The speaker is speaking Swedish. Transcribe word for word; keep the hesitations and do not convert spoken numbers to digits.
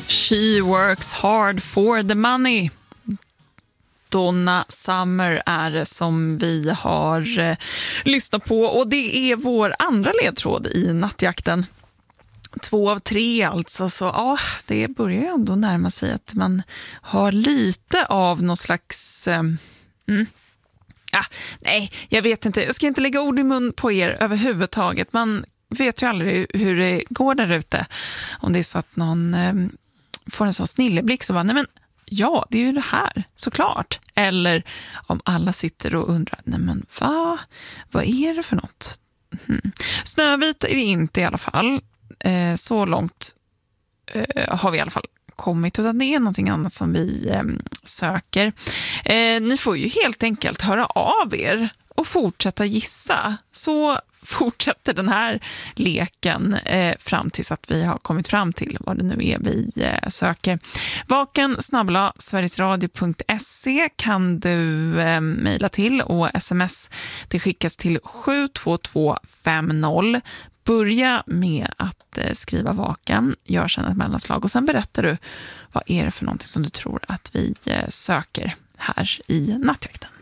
She works hard for the money. Donna Summer är det som vi har eh, lyssnat på, och det är vår andra ledtråd i nattjakten. Två av tre alltså, så ja, det börjar ju ändå närma sig att man har lite av någon slags... Eh, mm. ah, nej, jag vet inte. Jag ska inte lägga ord i mun på er överhuvudtaget. Man vet ju aldrig hur det går där ute. Om det är så att någon eh, får en sån snilleblick så bara, nej men ja, det är ju det här, såklart. Eller om alla sitter och undrar, nej men va? Vad är det för något? Mm. Snövit är det inte i alla fall. Eh, så långt eh, har vi i alla fall kommit, utan det är någonting annat som vi eh, söker. Eh, ni får ju helt enkelt höra av er och fortsätta gissa. Så fortsätter den här leken eh, fram tills att vi har kommit fram till vad det nu är vi eh, söker. Vaken snabbla sverigesradio punkt se kan du eh, mejla till, och sms det skickas till sju två två fem noll. Börja med att eh, skriva vaken, gör sedan ett mellanslag och sen berättar du vad är det för någonting som du tror att vi eh, söker här i nattjakten.